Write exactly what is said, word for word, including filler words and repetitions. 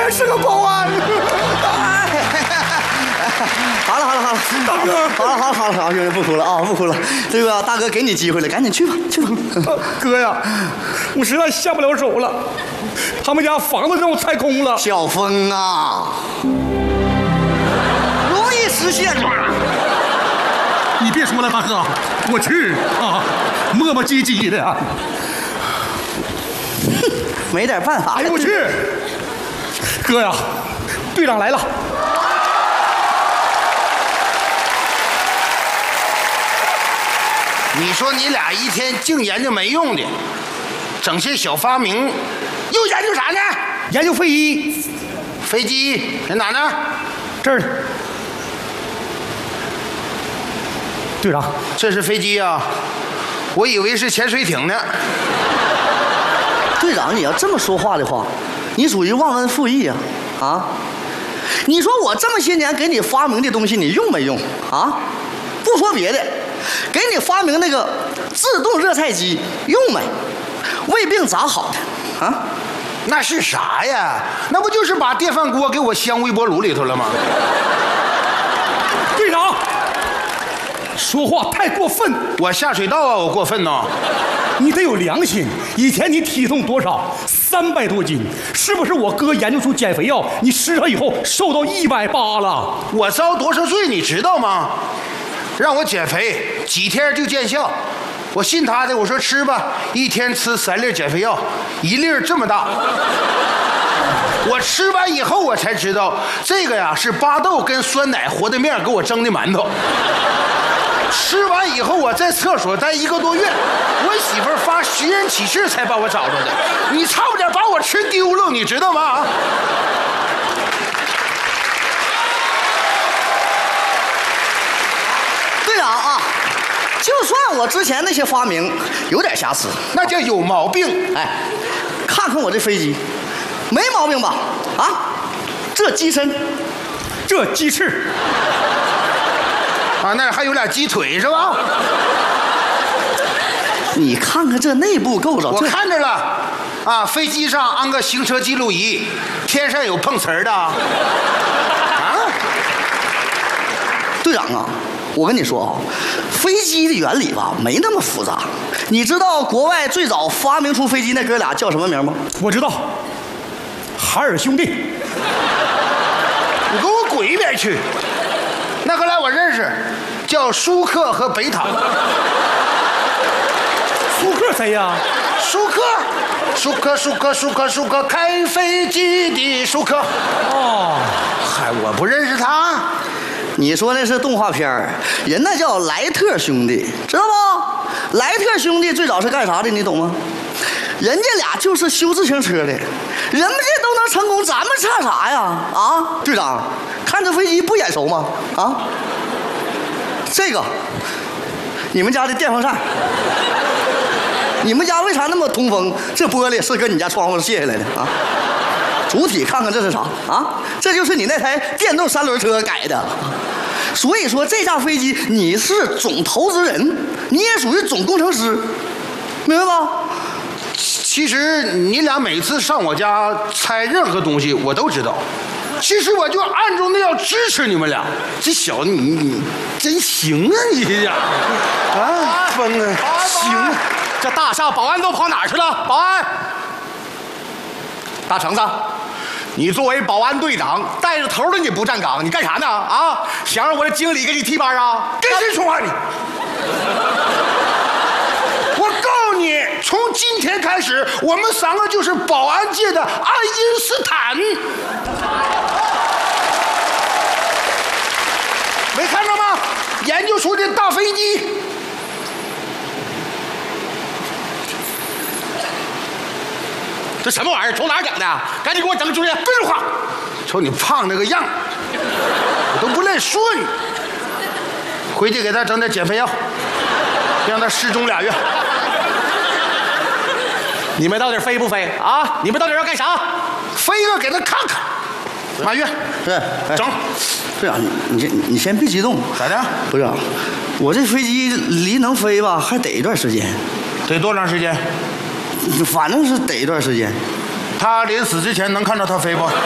然是个保安。 好了好了好了，大哥，好了好了好了好了，兄弟不哭了啊，不哭了。这个大哥给你机会了，赶紧去吧去吧。 哥呀，我实在下不了手了，他们家房子让我拆空了。 小峰啊，容易实现吗？ 你别说了，大哥，我去啊，磨磨唧唧的。 没点办法。 哎呦我去！哥呀，队长来了。 你说你俩一天净研究没用的，整些小发明，又研究啥呢？ 研究飞机。 飞机在哪呢？ 这儿呢。队长， 这是飞机啊，我以为是潜水艇呢。 队长，你要这么说话的话，你属于忘恩负义啊！啊，你说我这么些年给你发明的东西，你用没用啊？不说别的，给你发明那个自动热菜机用没？胃病咋好的啊？ 那是啥呀？那不就是把电饭锅给我镶微波炉里头了吗？ 队长，说话太过分！ 我下水道啊，我过分呢？ 你得有良心。以前你体重多少？三百多斤，是不是我哥研究出减肥药，你吃上以后瘦到一百八了？ 我遭多少罪你知道吗？让我减肥，几天就见效。我信他的，我说吃吧，一天吃三粒减肥药，一粒这么大。我吃完以后，我才知道这个呀是巴豆跟酸奶和的面给我蒸的馒头。吃完以后，我在厕所待一个多月，我媳妇儿发寻人启事才把我找着的。你差不点把我吃丢了，你知道吗？ 队长啊，就算我之前那些发明有点瑕疵， 那叫有毛病。 哎，看看我这飞机，没毛病吧？啊，这机身， 这鸡翅。 啊，那还有俩鸡腿是吧？ 你看看这内部构造， 我看着了，啊，飞机上安个行车记录仪，天上有碰瓷儿的。啊， 队长啊，我跟你说啊，飞机的原理吧没那么复杂。你知道国外最早发明出飞机那哥俩叫什么名吗？ 我知道，海尔兄弟。 你给我滚一边去！那后来我认识，叫舒克和北塔。 舒克谁呀？ 舒克，舒克，舒克，舒克，舒克，开飞机的舒克。 哦， 嗨，我不认识他。 你说那是动画片儿，人那叫莱特兄弟，知道不？莱特兄弟最早是干啥的？你懂吗？人家俩就是修自行车的，人们这都能成功，咱们差啥呀？啊，队长，看这飞机不眼熟吗？啊，这个，你们家的电风扇，你们家为啥那么通风？这玻璃是跟你家窗户卸下来的啊？主体看看这是啥啊？这就是你那台电动三轮车改的。所以说这架飞机你是总投资人，你也属于总工程师，明白吧？ 其实你俩每次上我家拆任何东西，我都知道。其实我就暗中的要支持你们俩。这小子你你真行啊你这家伙啊，疯啊，行！ 这大厦保安都跑哪儿去了？保安，大橙子，你作为保安队长，带着头的你不站岗，你干啥呢？啊，想让我的经理给你替班啊？ 跟谁说话你？我告诉你，从今天开始，我们三个就是保安界的爱因斯坦。没看着吗？研究出的大飞机。 这什么玩意儿？从哪儿整的？赶紧给我整出去！ 别说话！瞅你胖那个样，我都不赖说你。回去给他整点减肥药，让他失踪俩月。 你们到底飞不飞啊？你们到底要干啥？ 飞个给他看看。马月， 是整。 队长，你你先你先别激动， 咋的？ 不是，我这飞机离能飞吧，还得一段时间， 得多长时间？ 反正是得一段时间。 他临死之前能看到他飞不？